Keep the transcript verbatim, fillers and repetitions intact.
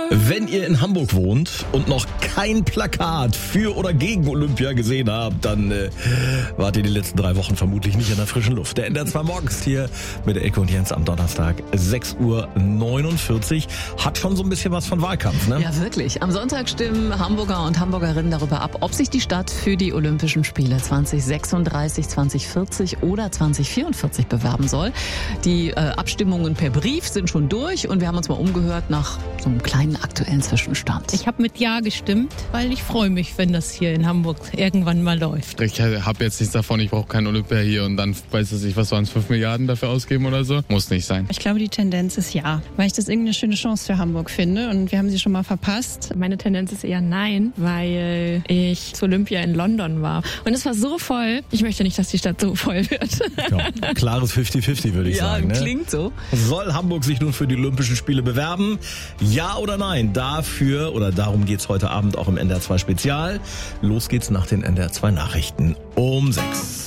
Wenn ihr in Hamburg wohnt und noch kein Plakat für oder gegen Olympia gesehen habt, dann äh, wart ihr die letzten drei Wochen vermutlich nicht in der frischen Luft. Der N D R zwei morgens hier mit der Ecke und Jens am Donnerstag, sechs Uhr neunundvierzig. Hat schon so ein bisschen was von Wahlkampf, ne? Ja, wirklich. Am Sonntag stimmen Hamburger und Hamburgerinnen darüber ab, ob sich die Stadt für die Olympischen Spiele zwanzig sechsunddreißig, zwanzig vierzig oder zwanzig vierundvierzig bewerben soll. Die äh, Abstimmungen per Brief sind schon durch und wir haben uns mal umgehört nach so einem kleinen aktuellen Zwischenstand. Ich habe mit Ja gestimmt, weil ich freue mich, wenn das hier in Hamburg irgendwann mal läuft. Ich habe jetzt nichts davon, ich brauche kein Olympia hier und dann, weiß ich nicht, was waren es, fünf Milliarden dafür ausgeben oder so? Muss nicht sein. Ich glaube, die Tendenz ist Ja, weil ich das irgendeine schöne Chance für Hamburg finde und wir haben sie schon mal verpasst. Meine Tendenz ist eher Nein, weil ich zu Olympia in London war. Und es war so voll, ich möchte nicht, dass die Stadt so voll wird. Ja, klares fünfzig fünfzig, würde ich ja, sagen. Ja, ne? klingt so. Soll Hamburg sich nun für die Olympischen Spiele bewerben? Ja oder nein? Dafür oder darum geht's heute Abend auch im N D R zwei Spezial. Los geht's nach den N D R zwei Nachrichten um sechs.